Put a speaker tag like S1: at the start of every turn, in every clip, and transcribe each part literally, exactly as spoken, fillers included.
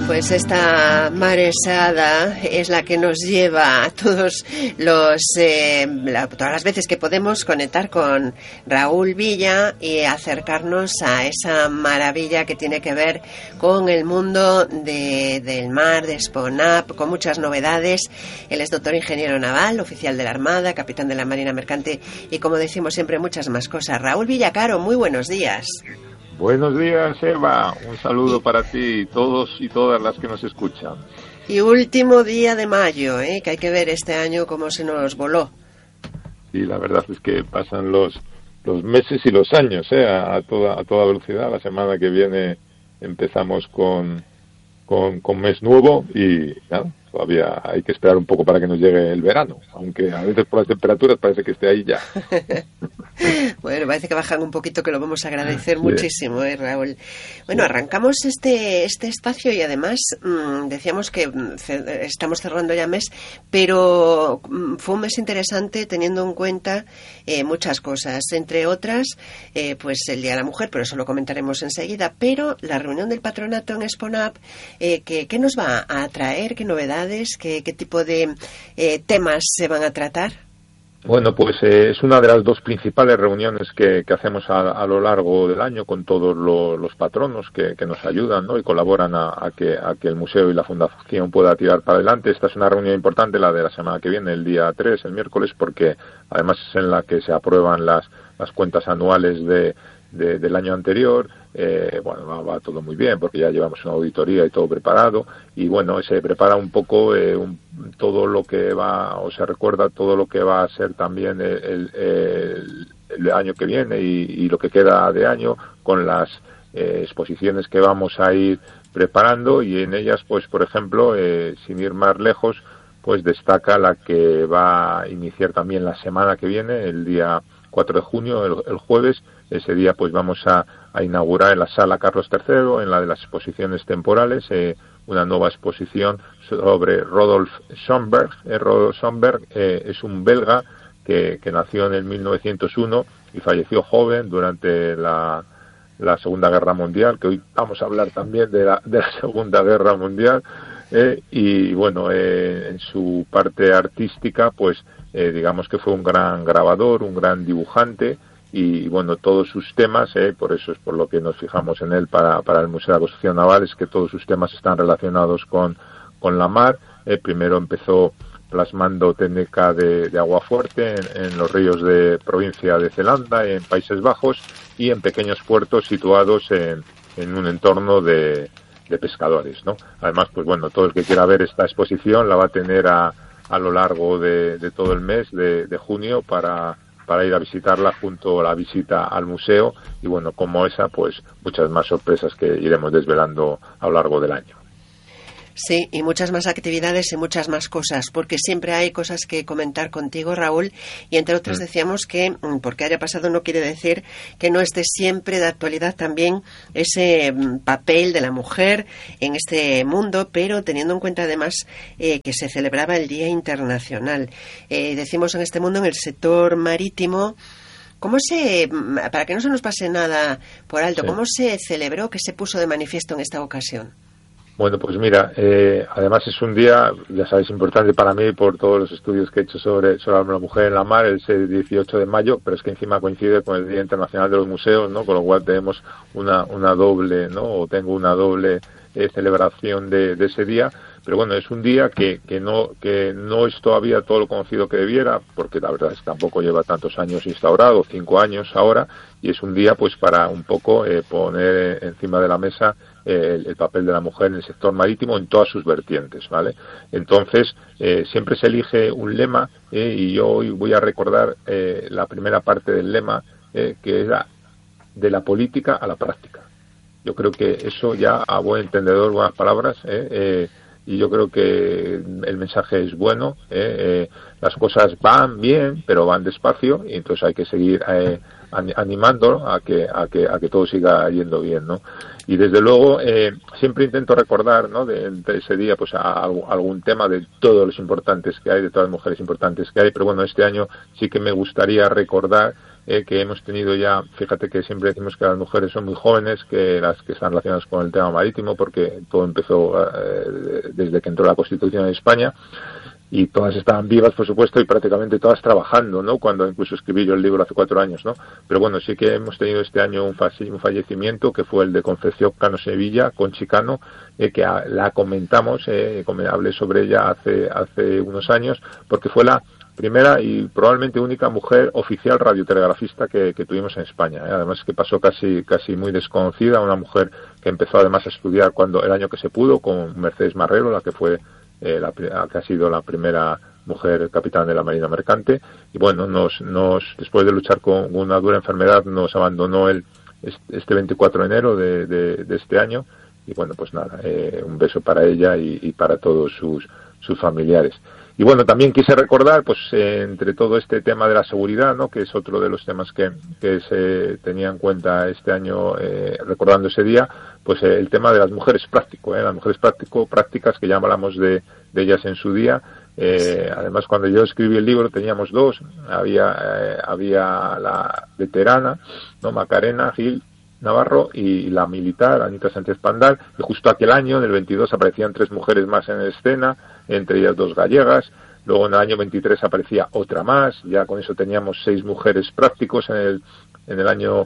S1: Pues esta maresada es la que nos lleva a todos los eh, la, todas las veces que podemos conectar con Raúl Villa y acercarnos a esa maravilla que tiene que ver con el mundo de, del mar, de SPONAP, con muchas novedades. Él es doctor ingeniero naval, oficial de la Armada, capitán de la Marina Mercante y, como decimos siempre, muchas más cosas. Raúl Villacaro, muy buenos días.
S2: Buenos días, Eva. Un saludo para ti y todos y todas las que nos escuchan.
S1: Y último día de mayo, ¿eh? Que hay que ver este año cómo se nos voló.
S2: Sí, la verdad es que pasan los los meses y los años, ¿eh? A, a toda a toda velocidad. La semana que viene empezamos con con, con mes nuevo y nada, todavía hay que esperar un poco para que nos llegue el verano, aunque a veces por las temperaturas parece que esté ahí ya.
S1: Bueno, parece que bajan un poquito, que lo vamos a agradecer sí. muchísimo, ¿eh, Raúl? Bueno, arrancamos este este espacio y además mmm, decíamos que ce- estamos cerrando ya mes, pero mmm, fue un mes interesante teniendo en cuenta eh, muchas cosas, entre otras, eh, pues el Día de la Mujer, pero eso lo comentaremos enseguida, pero la reunión del patronato en SPONAP, eh, que, ¿qué nos va a traer? ¿Qué novedades? ¿Qué, qué tipo de eh, temas se van a tratar?
S2: Bueno, pues eh, es una de las dos principales reuniones que, que hacemos a, a lo largo del año con todos lo, los patronos que, que nos ayudan, ¿no? Y colaboran a, a, que, a que el museo y la fundación pueda tirar para adelante. Esta es una reunión importante, la de la semana que viene, el día tres, el miércoles, porque además es en la que se aprueban las, las cuentas anuales de, de, del año anterior. Eh, bueno, va, va todo muy bien porque ya llevamos una auditoría y todo preparado y bueno, se prepara un poco eh, un, todo lo que va, o se recuerda todo lo que va a ser también el, el, el año que viene y, y lo que queda de año con las eh, exposiciones que vamos a ir preparando y en ellas, pues por ejemplo, eh, sin ir más lejos, pues destaca la que va a iniciar también la semana que viene, el día cuatro de junio, el, el jueves. Ese día pues vamos a, a inaugurar en la Sala Carlos tercero, en la de las exposiciones temporales, eh, una nueva exposición sobre Rodolphe Schomberg. Eh, Rodolphe Schomberg eh, es un belga que, que nació en el mil novecientos uno y falleció joven durante la, la Segunda Guerra Mundial, que hoy vamos a hablar también de la, de la Segunda Guerra Mundial. Eh, y bueno, eh, en su parte artística, pues eh, digamos que fue un gran grabador, un gran dibujante. Y bueno, todos sus temas, eh, por eso es por lo que nos fijamos en él para, para el Museo de la Construcción Naval, es que todos sus temas están relacionados con, con la mar. Eh, primero empezó plasmando técnica de, de agua fuerte en, en los ríos de provincia de Zelanda, en Países Bajos, y en pequeños puertos situados en, en un entorno de, de pescadores, ¿no? Además, pues bueno, todo el que quiera ver esta exposición la va a tener a, a lo largo de, de todo el mes de, de junio para para ir a visitarla junto a la visita al museo y bueno, como esa, pues muchas más sorpresas que iremos desvelando a lo largo del año.
S1: Sí, y muchas más actividades y muchas más cosas, porque siempre hay cosas que comentar contigo, Raúl, y entre otras decíamos que, porque haya pasado no quiere decir que no esté siempre de actualidad también ese papel de la mujer en este mundo, pero teniendo en cuenta además eh, que se celebraba el Día Internacional. Eh, decimos en este mundo, en el sector marítimo, ¿cómo se, para que no se nos pase nada por alto, sí. cómo se celebró, qué se puso de manifiesto en esta ocasión?
S2: Bueno, pues mira, eh, además es un día, ya sabéis, importante para mí por todos los estudios que he hecho sobre, sobre la mujer en la mar, es el dieciocho de mayo, pero es que encima coincide con el Día Internacional de los Museos, ¿no? Con lo cual tenemos una, una doble, ¿no? O tengo una doble eh, celebración de, de ese día. Pero bueno, es un día que, que no que no es todavía todo lo conocido que debiera, porque la verdad es que tampoco lleva tantos años instaurado, cinco años ahora, y es un día pues para un poco eh, poner encima de la mesa eh, el, el papel de la mujer en el sector marítimo en todas sus vertientes, ¿vale? Entonces, eh, siempre se elige un lema, eh, y yo hoy voy a recordar eh, la primera parte del lema, eh, que era de la política a la práctica. Yo creo que eso ya, a buen entendedor, buenas palabras, eh, eh, y yo creo que el mensaje es bueno, eh, eh, las cosas van bien, pero van despacio, y entonces hay que seguir eh, animando a que, a que a que todo siga yendo bien, ¿no? Y desde luego eh, siempre intento recordar, ¿no? De, de ese día, pues a, a, algún tema de todos los importantes que hay, de todas las mujeres importantes que hay, pero bueno, este año sí que me gustaría recordar eh, que hemos tenido ya, fíjate que siempre decimos que las mujeres son muy jóvenes, que las que están relacionadas con el tema marítimo, porque todo empezó eh, desde que entró la Constitución en España, y todas estaban vivas, por supuesto, y prácticamente todas trabajando, ¿no? Cuando incluso escribí yo el libro hace cuatro años, ¿no? Pero bueno, sí que hemos tenido este año un, un fallecimiento, que fue el de Concepción Cano Sevilla, Conchi Cano, eh, que a, la comentamos, eh, hablé sobre ella hace, hace unos años, porque fue la primera y probablemente única mujer oficial radiotelegrafista que, que tuvimos en España, ¿eh? Además que pasó casi, casi muy desconocida, una mujer que empezó además a estudiar cuando el año que se pudo, con Mercedes Marrero, la que fue Eh, la, que ha sido la primera mujer capitán de la Marina Mercante, y bueno, nos, nos después de luchar con una dura enfermedad nos abandonó el, este veinticuatro de enero de, de, de este año, y bueno, pues nada, eh, un beso para ella y, y para todos sus, sus familiares. Y bueno, también quise recordar, pues eh, entre todo este tema de la seguridad, ¿no?, que es otro de los temas que, que se tenía en cuenta este año, eh, recordando ese día, pues eh, el tema de las mujeres práctico, ¿eh? Las mujeres práctico, prácticas, que ya hablamos de, de ellas en su día. Eh, además, cuando yo escribí el libro teníamos dos, había, eh, había la veterana, ¿no?, Macarena Gil Navarro, y la militar Anita Sánchez Pandal, y justo aquel año, en el veintidós, aparecían tres mujeres más en escena, entre ellas dos gallegas. Luego en el año veintitrés aparecía otra más, ya con eso teníamos seis mujeres prácticos en el, en el año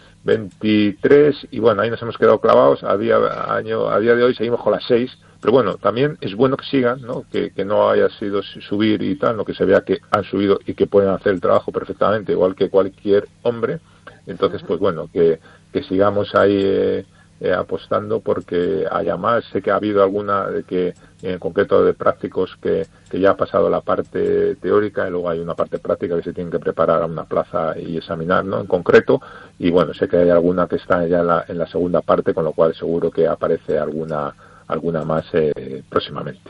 S2: veintitrés, y bueno, ahí nos hemos quedado clavados. A día, año, a día de hoy seguimos con las seis, pero bueno, también es bueno que sigan, ¿no?, que, que no haya sido subir y tal, ¿no?, que se vea que han subido y que pueden hacer el trabajo perfectamente, igual que cualquier hombre. Entonces, pues bueno, que, que sigamos ahí eh, eh, apostando porque haya más. Sé que ha habido alguna, de que en concreto de prácticos, que, que ya ha pasado la parte teórica, y luego hay una parte práctica que se tienen que preparar a una plaza y examinar, ¿no?, en concreto. Y bueno, sé que hay alguna que está ya en la, en la segunda parte, con lo cual seguro que aparece alguna, alguna más eh, próximamente.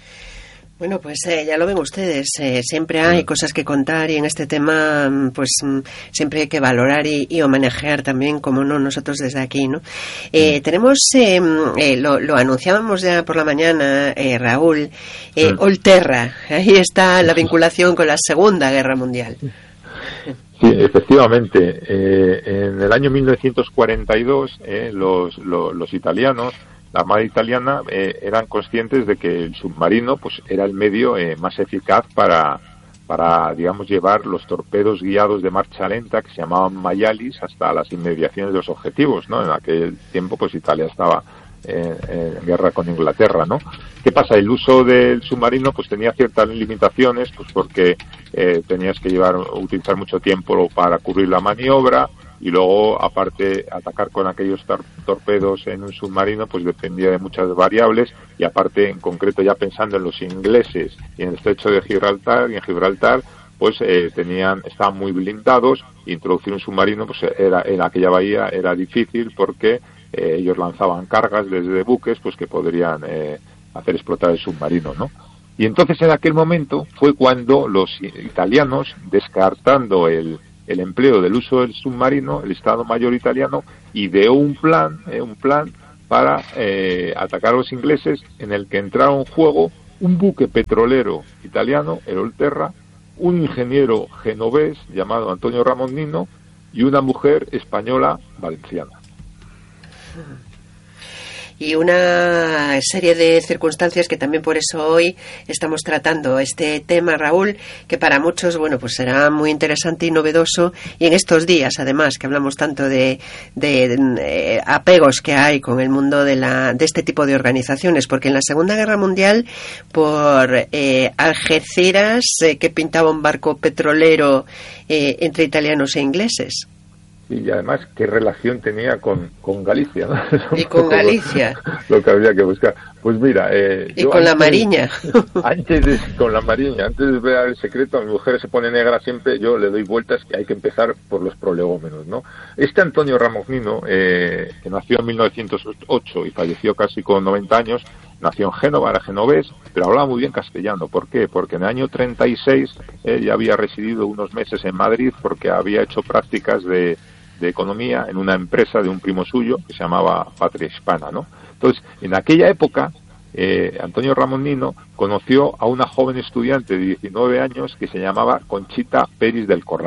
S1: Bueno, pues eh, ya lo ven ustedes, eh, siempre hay cosas que contar, y en este tema pues siempre hay que valorar y, y homenajear también, como no, nosotros desde aquí, ¿no? Eh, tenemos, eh, eh, lo, lo anunciábamos ya por la mañana, eh, Raúl, eh, Olterra, ahí está la vinculación con la Segunda Guerra Mundial.
S2: Sí, efectivamente. Eh, en el año mil novecientos cuarenta y dos, eh, los, los, los italianos, la Armada italiana, eh, eran conscientes de que el submarino pues era el medio eh, más eficaz para, para, digamos, llevar los torpedos guiados de marcha lenta, que se llamaban Mayalis, hasta las inmediaciones de los objetivos, ¿no? En aquel tiempo pues Italia estaba eh, en guerra con Inglaterra, ¿no? ¿Qué pasa? El uso del submarino pues tenía ciertas limitaciones, pues porque eh, tenías que llevar, utilizar mucho tiempo para cubrir la maniobra, y luego, aparte, atacar con aquellos tor- torpedos en un submarino, pues dependía de muchas variables, y aparte, en concreto, ya pensando en los ingleses y en el estrecho de Gibraltar, y en Gibraltar, pues eh, tenían, estaban muy blindados. Introducir un submarino, pues era, en aquella bahía era difícil, porque eh, ellos lanzaban cargas desde buques, pues que podrían eh, hacer explotar el submarino, ¿no? Y entonces, en aquel momento, fue cuando los italianos, descartando el el empleo del uso del submarino, el Estado Mayor italiano ideó un plan, eh, un plan para eh, atacar a los ingleses, en el que entraron en juego un buque petrolero italiano, el Olterra, un ingeniero genovés llamado Antonio Ramonino y una mujer española valenciana.
S1: Y una serie de circunstancias que también por eso hoy estamos tratando este tema, Raúl, que para muchos, bueno, pues será muy interesante y novedoso, y en estos días, además, que hablamos tanto de, de, de eh, apegos que hay con el mundo de, la, de este tipo de organizaciones, porque en la Segunda Guerra Mundial, por eh, Algeciras, eh, que pintaba un barco petrolero eh, entre italianos e ingleses.
S2: Y además, ¿qué relación tenía con, con Galicia, ¿no?
S1: Y con Galicia.
S2: Lo que había que buscar. Pues mira... Eh,
S1: y con antes, la Mariña.
S2: Antes de, con la Mariña, antes de ver el secreto, a mi mujer se pone negra siempre, yo le doy vueltas, que hay que empezar por los prolegómenos, ¿no? Este Antonio Ramonino, eh, que nació en mil novecientos ocho y falleció casi con noventa años, nació en Génova, era genovés, pero hablaba muy bien castellano. ¿Por qué? Porque en el año treinta y seis él ya había residido unos meses en Madrid, porque había hecho prácticas de... de economía en una empresa de un primo suyo que se llamaba Patria Hispana, ¿no? Entonces, en aquella época, eh, Antonio Ramonino conoció a una joven estudiante de diecinueve años que se llamaba Conchita Peris del Corral.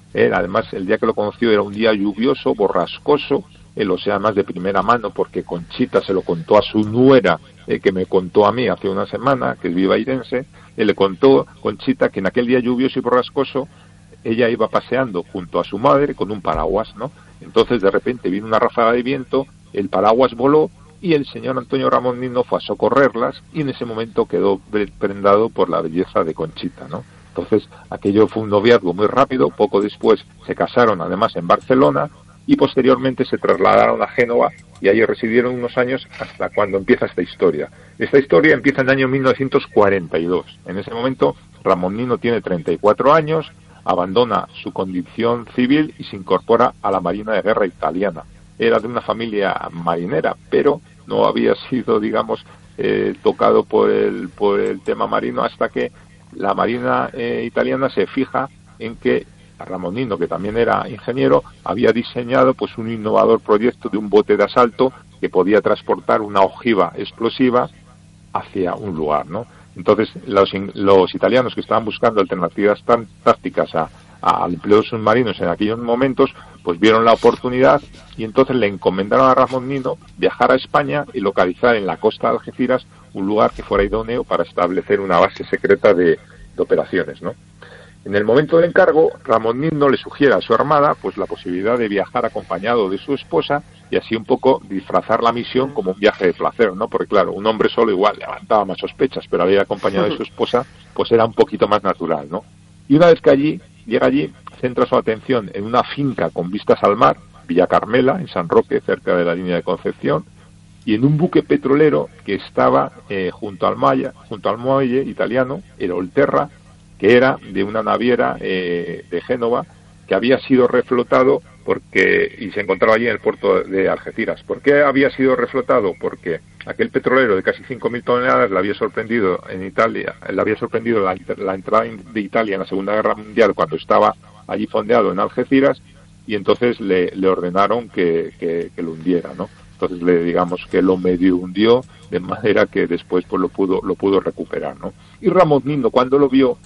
S2: Eh, además, el día que lo conoció era un día lluvioso, borrascoso, él lo sé además de primera mano, porque Conchita se lo contó a su nuera, eh, que me contó a mí hace una semana, que es vivairense. Él le contó, Conchita, que en aquel día lluvioso y borrascoso, ella iba paseando junto a su madre con un paraguas, ¿no? Entonces, de repente, vino una ráfaga de viento, el paraguas voló, y el señor Antonio Ramón fue a socorrerlas, y en ese momento quedó prendado por la belleza de Conchita, ¿no? Entonces, aquello fue un noviazgo muy rápido. Poco después se casaron, además, en Barcelona, y posteriormente se trasladaron a Génova, y allí residieron unos años hasta cuando empieza esta historia. Esta historia empieza en el año mil novecientos cuarenta y dos. En ese momento, Ramón Nino tiene treinta y cuatro años, abandona su condición civil y se incorpora a la Marina de Guerra italiana. Era de una familia marinera, pero no había sido, digamos, eh, tocado por el, por el tema marino hasta que la Marina eh, italiana se fija en que Ramón Nino, que también era ingeniero, había diseñado pues un innovador proyecto de un bote de asalto que podía transportar una ojiva explosiva hacia un lugar, ¿no? Entonces, los, los italianos que estaban buscando alternativas tan tácticas a, a, al empleo de submarinos en aquellos momentos, pues vieron la oportunidad y entonces le encomendaron a Ramón Nino viajar a España y localizar en la costa de Algeciras un lugar que fuera idóneo para establecer una base secreta de, de operaciones, ¿no? En el momento del encargo, Ramón Nino le sugiere a su armada pues la posibilidad de viajar acompañado de su esposa y así un poco disfrazar la misión como un viaje de placer, ¿no? Porque claro, un hombre solo igual levantaba más sospechas, pero al ir acompañado de su esposa pues era un poquito más natural, ¿no? Y una vez que allí, llega allí, centra su atención en una finca con vistas al mar, Villa Carmela, en San Roque, cerca de la línea de Concepción, y en un buque petrolero que estaba eh, junto al Maya, junto al muelle italiano, el Olterra, que era de una naviera eh, de Génova, que había sido reflotado porque y se encontraba allí en el puerto de Algeciras. ¿Por qué había sido reflotado? Porque aquel petrolero de casi cinco mil toneladas le había sorprendido en Italia, le había sorprendido la, la entrada de Italia en la Segunda Guerra Mundial cuando estaba allí fondeado en Algeciras, y entonces le, le ordenaron que, que, que lo hundiera, ¿no? Entonces le digamos que lo medio hundió de manera que después pues lo pudo lo pudo recuperar, ¿no? Y Ramón Nino, cuando lo vio,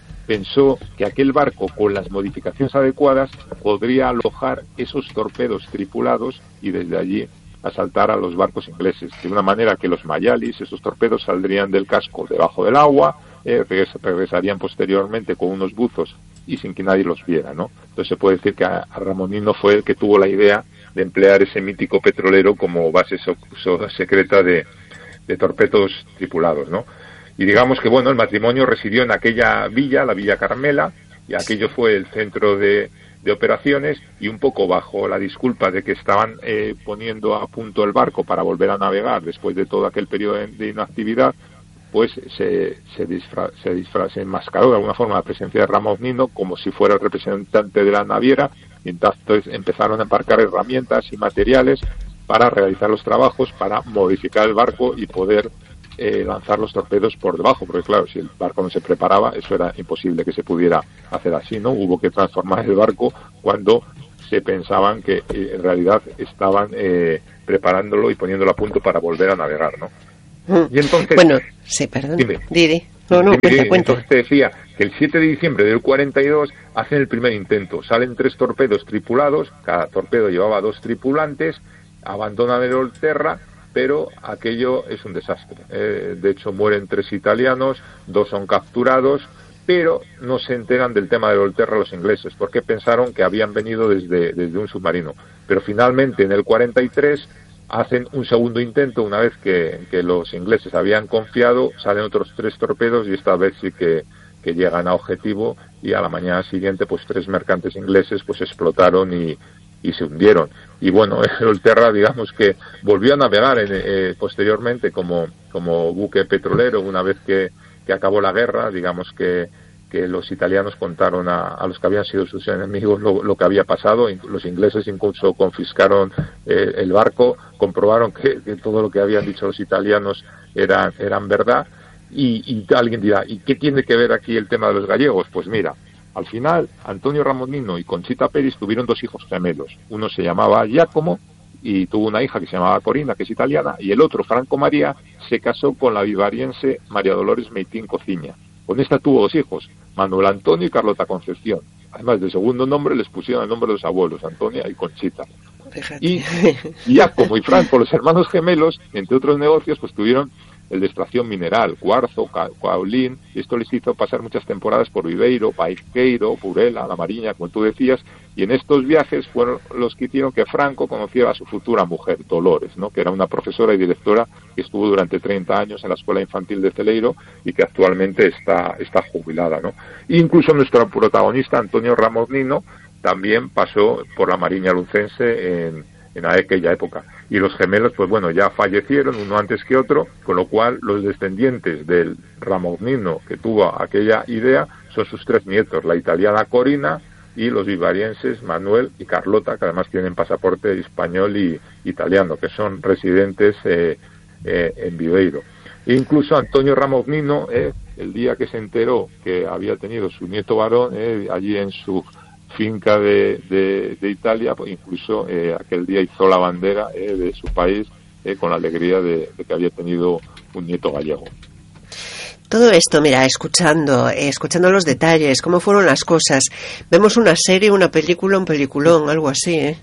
S2: pensó que aquel barco, con las modificaciones adecuadas, podría alojar esos torpedos tripulados y desde allí asaltar a los barcos ingleses, de una manera que los mayalis, esos torpedos, saldrían del casco debajo del agua, eh, regresarían posteriormente con unos buzos y sin que nadie los viera, ¿no? Entonces se puede decir que a, a Ramón Nino fue el que tuvo la idea de emplear ese mítico petrolero como base so, so, secreta de, de torpedos tripulados, ¿no? Y digamos que, bueno, el matrimonio residió en aquella villa, la Villa Carmela, y aquello fue el centro de, de operaciones, y un poco bajo la disculpa de que estaban eh, poniendo a punto el barco para volver a navegar después de todo aquel periodo de, de inactividad, pues se, se, disfra, se, disfra, se enmascaró de alguna forma la presencia de Ramón Nino como si fuera el representante de la naviera, y entonces empezaron a embarcar herramientas y materiales para realizar los trabajos, para modificar el barco y poder Eh, lanzar los torpedos por debajo, porque claro, si el barco no se preparaba, eso era imposible que se pudiera hacer así, ¿no? Hubo que transformar el barco cuando se pensaban que eh, en realidad estaban eh, preparándolo y poniéndolo a punto para volver a navegar, ¿no?
S1: Mm.
S2: Y entonces...
S1: Bueno, sí, perdón.
S2: Dime.
S1: Didi. No, no,
S2: dime,
S1: cuenta,
S2: dime.
S1: cuenta.
S2: Entonces te decía que el siete de diciembre del cuarenta y dos hacen el primer intento. Salen tres torpedos tripulados, cada torpedo llevaba dos tripulantes, abandonan el Olterra, pero aquello es un desastre. Eh, de hecho, mueren tres italianos, dos son capturados, pero no se enteran del tema del Olterra los ingleses, porque pensaron que habían venido desde, desde un submarino. Pero finalmente, en el cuarenta y tres, hacen un segundo intento, una vez que, que los ingleses habían confiado, salen otros tres torpedos y esta vez sí que, que llegan a objetivo, y a la mañana siguiente, pues tres mercantes ingleses pues explotaron y y se hundieron. Y bueno, el Olterra, digamos que volvió a navegar en, eh, posteriormente como, como buque petrolero una vez que, que acabó la guerra. Digamos que, que los italianos contaron a, a los que habían sido sus enemigos lo, lo que había pasado. Los ingleses incluso confiscaron eh, el barco, comprobaron que, que todo lo que habían dicho los italianos eran, eran verdad. Y, y alguien dirá, ¿y qué tiene que ver aquí el tema de los gallegos? Pues mira, al final, Antonio Ramón Nino y Conchita Peris tuvieron dos hijos gemelos. Uno se llamaba Giacomo y tuvo una hija que se llamaba Corina, que es italiana, y el otro, Franco María, se casó con la vivariense María Dolores Meitín Cociña. Con esta tuvo dos hijos, Manuel Antonio y Carlota Concepción. además de segundo nombre les pusieron el nombre de los abuelos, Antonia y Conchita.
S1: Fíjate.
S2: Y, y Giacomo y Franco, los hermanos gemelos, entre otros negocios, pues tuvieron el de extracción mineral, cuarzo, caolín, y esto les hizo pasar muchas temporadas por Viveiro, Paiqueiro, Purela, La Mariña, como tú decías, y en estos viajes fueron los que hicieron que Franco conociera a su futura mujer, Dolores, ¿no?, que era una profesora y directora que estuvo durante treinta años en la Escuela Infantil de Celeiro y que actualmente está, está jubilada, ¿no? E incluso nuestro protagonista, Antonio Ramos Nino, también pasó por la Mariña Lucense en en aquella época. Y los gemelos, pues bueno, ya fallecieron, uno antes que otro, con lo cual los descendientes del Ramognino que tuvo aquella idea son sus tres nietos, la italiana Corina y los vivarienses Manuel y Carlota, que además tienen pasaporte español y italiano, que son residentes eh, eh, en Viveiro. E incluso Antonio Ramognino, eh, el día que se enteró que había tenido su nieto varón, eh, allí en su finca de, de, de Italia, pues incluso eh, aquel día hizo la bandera eh, de su país eh, con la alegría de, de que había tenido un nieto gallego.
S1: Todo esto, mira, escuchando, eh, escuchando los detalles, cómo fueron las cosas, vemos una serie, una película, un peliculón, algo así, ¿eh?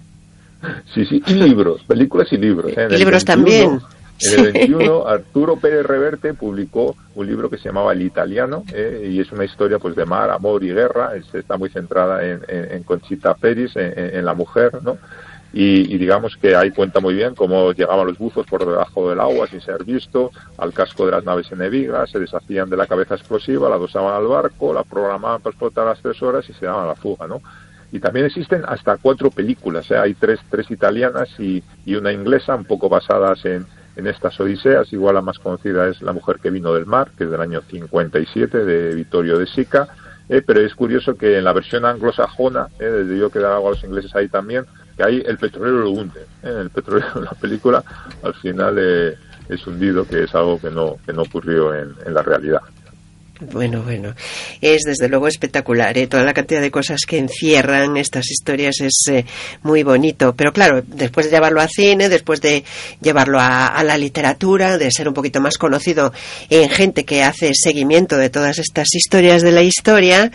S2: Sí, sí, y libros, películas y libros. ¿eh?
S1: Y libros también.
S2: En el veintiuno, Arturo Pérez Reverte publicó un libro que se llamaba El Italiano, eh, y es una historia pues de mar, amor y guerra. Es, está muy centrada en, en, en Conchita Peris, en, en la mujer, ¿no? Y, y digamos que ahí cuenta muy bien cómo llegaban los buzos por debajo del agua sin ser visto, al casco de las naves enemigas, se deshacían de la cabeza explosiva, la adosaban al barco, la programaban para explotar a las tres horas y se daban a la fuga, ¿no? Y también existen hasta cuatro películas, ¿eh? Hay tres, tres italianas y, y una inglesa, un poco basadas en en estas odiseas. Igual la más conocida es La mujer que vino del mar, que es del año cincuenta y siete, de Vittorio De Sica, eh, pero es curioso que en la versión anglosajona, eh, desde yo que dar algo a los ingleses ahí también, que ahí el petrolero lo hunde, eh, el petrolero en la película al final eh, es hundido, que es algo que no, que no ocurrió en, en la realidad.
S1: Bueno, bueno, es desde luego espectacular, ¿eh? Toda la cantidad de cosas que encierran estas historias es eh, muy bonito, pero claro, después de llevarlo a cine, después de llevarlo a, a la literatura, de ser un poquito más conocido en gente que hace seguimiento de todas estas historias de la historia,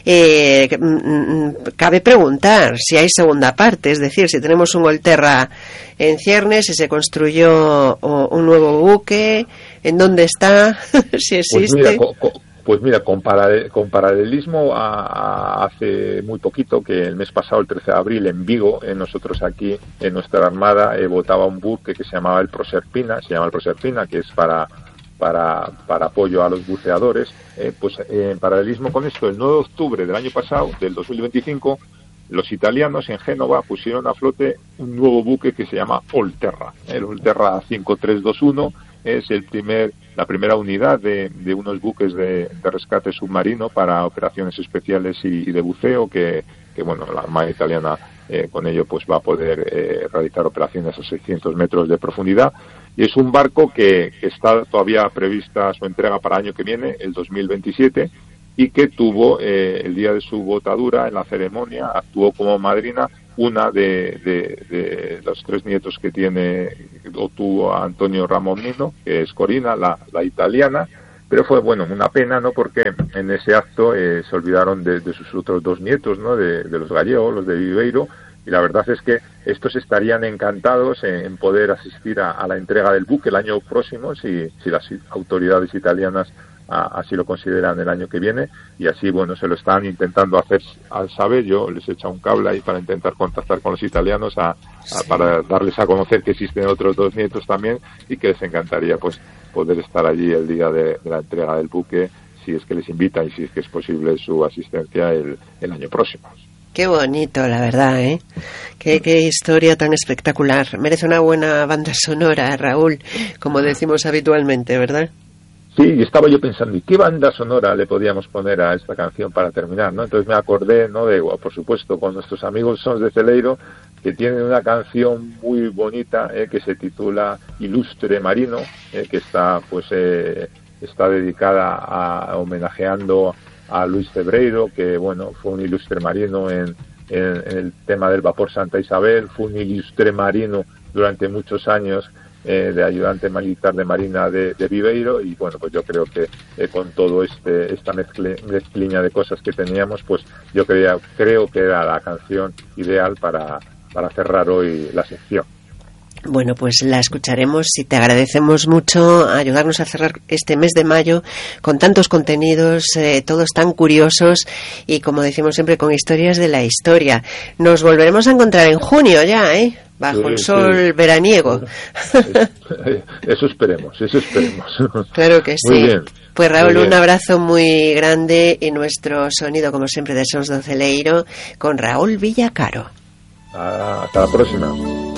S1: eh, m- cabe preguntar si hay segunda parte, es decir, si tenemos un Olterra en ciernes, si se construyó o, un nuevo buque, en dónde está, si existe.
S2: Pues mira, co- co- Pues mira, con, paralel, con paralelismo a, a hace muy poquito, que el mes pasado, el trece de abril, en Vigo, eh, nosotros aquí, en nuestra armada, eh, votaba un buque que se llamaba el Proserpina, se llama el Proserpina, que es para para, para apoyo a los buceadores. Eh, pues eh, en paralelismo con esto, el nueve de octubre del año pasado, del dos mil veinticinco, los italianos en Génova pusieron a flote un nuevo buque que se llama Olterra. El Olterra cinco tres dos uno es el primer, la primera unidad de, de unos buques de, de rescate submarino para operaciones especiales y, y de buceo que, que bueno, la Armada italiana eh, con ello pues va a poder eh, realizar operaciones a seiscientos metros de profundidad. Y es un barco que, que está todavía prevista su entrega para el año que viene, el dos mil veintisiete, y que tuvo eh, el día de su botadura en la ceremonia, actuó como madrina una de, de, de los tres nietos que tiene o tuvo a Antonio Ramognino, que es Corina, la, la italiana, pero fue, bueno, una pena, ¿no?, porque en ese acto eh, se olvidaron de, de sus otros dos nietos, ¿no?, de, de los gallegos, los de Viveiro, y la verdad es que estos estarían encantados en, en poder asistir a, a la entrega del buque el año próximo, si, si las autoridades italianas a, así lo consideran el año que viene, y así, bueno, se lo están intentando hacer al saber. Yo les he echado un cable ahí para intentar contactar con los italianos a, a, sí. para darles a conocer que existen otros dos nietos también y que les encantaría pues poder estar allí el día de, de la entrega del buque, si es que les invitan y si es que es posible su asistencia el, el año próximo.
S1: Qué bonito, la verdad, ¿eh? Qué, qué historia tan espectacular. Merece una buena banda sonora, Raúl, como decimos habitualmente, ¿verdad?
S2: Sí, y estaba yo pensando, ¿y qué banda sonora le podíamos poner a esta canción para terminar, ¿no? Entonces me acordé, ¿no?, de, por supuesto, con nuestros amigos Sons de Celeiro, que tienen una canción muy bonita, eh, que se titula Ilustre Marino, eh, que está, pues, eh, está dedicada a, a homenajeando a Luis Cebreiro, que, bueno, fue un ilustre marino en, en, en el tema del vapor Santa Isabel, fue un ilustre marino durante muchos años eh, de ayudante militar de Marina de, de Viveiro, y bueno, pues yo creo que eh, con todo este esta mezcle, mezclilla de cosas que teníamos, pues yo creía, creo que era la canción ideal para, para cerrar hoy la sección.
S1: Bueno, pues la escucharemos y te agradecemos mucho ayudarnos a cerrar este mes de mayo con tantos contenidos, eh, todos tan curiosos y, como decimos siempre, con historias de la historia. Nos volveremos a encontrar en junio ya, ¿eh? Bajo sí, el sol sí. veraniego.
S2: Eso esperemos, eso esperemos.
S1: Claro que sí.
S2: Muy bien.
S1: Pues Raúl, un abrazo muy grande y nuestro sonido, como siempre, de Sons do Celeiro con Raúl Villacaro.
S2: Hasta la próxima.